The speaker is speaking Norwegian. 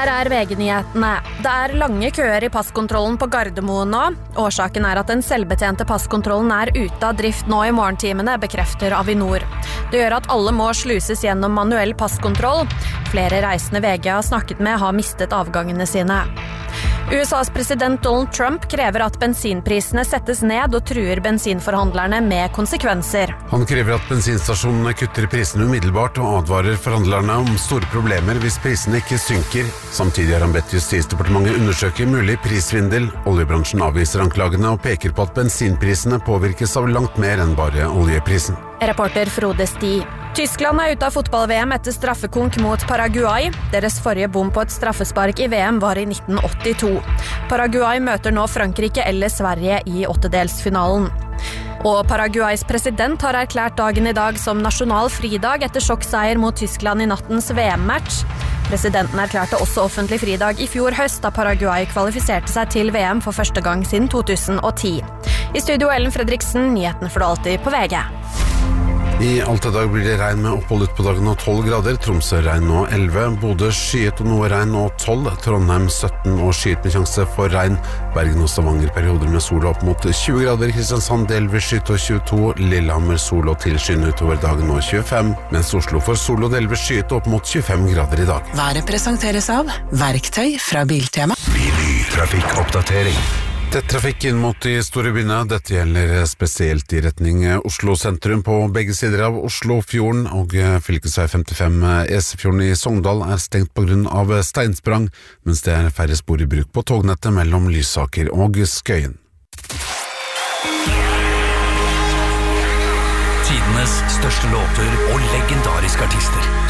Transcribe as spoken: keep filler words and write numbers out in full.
Her er V G-nyhetene. Det er lange køer i passkontrollen på Gardermoen nå. Årsaken er at den selvbetjente passkontrollen er ute av drift nå i morgentimene, bekrefter Avinor. Det gjør at alle må sluses gjennom manuell passkontroll. Flere reisende V G har snakket med har mistet avgangene sine. U S A's president Donald Trump krever at bensinprisene settes ned og truer bensinforhandlerne med konsekvenser. Han krever at bensinstasjonene kutter prisene umiddelbart og advarer forhandlerne om store problemer hvis prisene ikke synker. Samtidig har han bedt Justisdepartementet undersøke mulig prissvindel. Oljebransjen avviser anklagene og peker på at bensinprisene påvirkes av langt mer enn bare oljeprisen. Reporter Frode Sti. Tyskland er ute av fotball-V M etter straffekonk mot Paraguay. Deres forrige bom på et straffespark i V M var i nitten åttito. Paraguay møter nå Frankrike eller Sverige i åttedelsfinalen. Og Paraguays president har erklært dagen i dag som nasjonal fridag etter sjokkseier mot Tyskland i nattens V M-match. Presidenten erklærte også offentlig fridag i fjor høst da Paraguay kvalifiserte seg til V M for første gang siden to tusen og ti. I studio Ellen Fredriksen, nyhetene får du alltid på V G. I alt i dag blir det regn med opphold ut på dagen og tolv grader, Tromsø regn nå elleve, Bodø skyet og noe regn og tolv, Trondheim sytten og skyet med sjanse for regn, Bergen og Stavanger perioder med sol opp mot tjue grader, Kristiansand delvis skyet og tjueto, Lillehammer sol og tilskyende utover dagen og tjuefem, mens Oslo får sol og delvis skyet opp mot tjuefem grader i dag. Været presenteres av Verktøy fra Biltema. Trafikkoppdatering. Tett trafikk inn mot de store byene. Dette gjelder spesielt i retning Oslo sentrum på begge sider av Oslofjorden, og fylkesvei femtifem Esefjorden i Sogndal er stengt på grunn av steinsprang, mens det er færre spor i bruk på tognettet mellom Lysaker og Skøyen. Tidenes største låter og legendariske artister